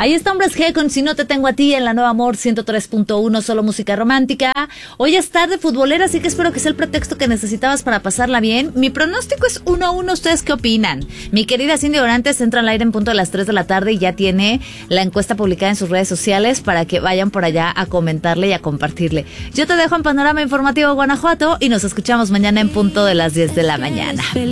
Ahí está Hombres G con Si no te tengo a ti en la Nueva Amor 103.1, solo música romántica. Hoy es tarde futbolera, así que espero que sea el pretexto que necesitabas para pasarla bien. Mi pronóstico es 1-1, ¿ustedes qué opinan? Mi querida Cindy Orantes entra al aire en punto de las 3 de la tarde y ya tiene la encuesta publicada en sus redes sociales para que vayan por allá a comentarle y a compartirle. Yo te dejo en Panorama Informativo Guanajuato y nos escuchamos mañana en punto de las 10 de la mañana.